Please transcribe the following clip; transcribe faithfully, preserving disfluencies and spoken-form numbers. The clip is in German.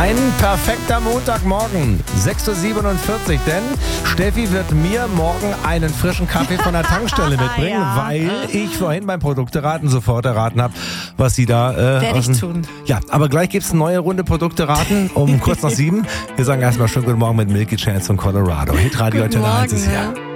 Ein perfekter Montagmorgen, sechs Uhr siebenundvierzig, denn Steffi wird mir morgen einen frischen Kaffee von der Tankstelle mitbringen, ja. weil ich vorhin beim Produkteraten sofort erraten habe, was sie da... Äh, Werde ich tun. Ja, aber gleich gibt's eine neue Runde Produkteraten um kurz nach sieben. Wir sagen erstmal schönen guten Morgen mit Milky Chance von Colorado. Hitradio Antenne eins ist her.